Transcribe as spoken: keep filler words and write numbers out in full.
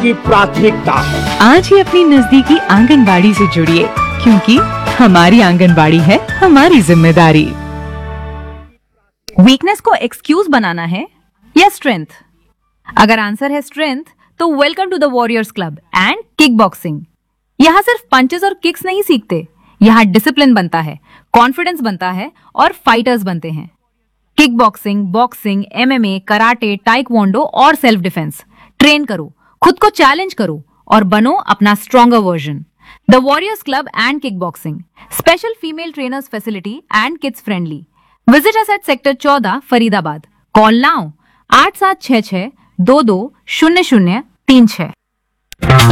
की प्राथमिकता है। आज ही अपनी नजदीकी आंगनबाड़ी से जुड़िए, क्योंकि हमारी आंगनबाड़ी है हमारी जिम्मेदारी। वीकनेस को एक्सक्यूज बनाना है या स्ट्रेंथ? अगर आंसर है स्ट्रेंथ, तो welcome to the warriors club and kick boxing. यहाँ सिर्फ पंचेस और किक्स नहीं सीखते, यहाँ डिसिप्लिन बनता है, कॉन्फिडेंस बनता है और फाइटर्स बनते हैं। Kick boxing, boxing, MMA, karate, taekwondo और सेल्फ डिफेंस ट्रेन करो, खुद को चैलेंज करो और बनो अपना stronger version. The warriors club and kick boxing, special female trainers facility and kids friendly. Visit us at sector चौदह, फरीदाबाद। कॉल नाउ आठ सात छह छह दो दो शून्य शून्य तीन छह।